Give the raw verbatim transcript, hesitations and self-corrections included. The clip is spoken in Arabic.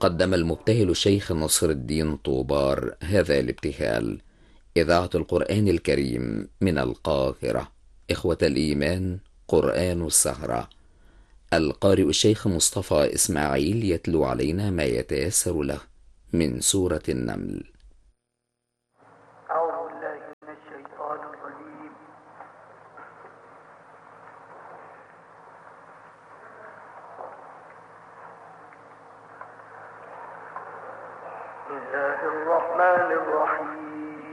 قدم المبتهل الشيخ نصر الدين طوبار هذا الابتهال. إذاعة القرآن الكريم من القاهرة. إخوة الإيمان، قرآن السهرة. القارئ الشيخ مصطفى إسماعيل يتلو علينا ما يتيسر له من سورة النمل. أعوذ بالله من الشيطان الرجيم. بسم الله الرحمن الرحيم.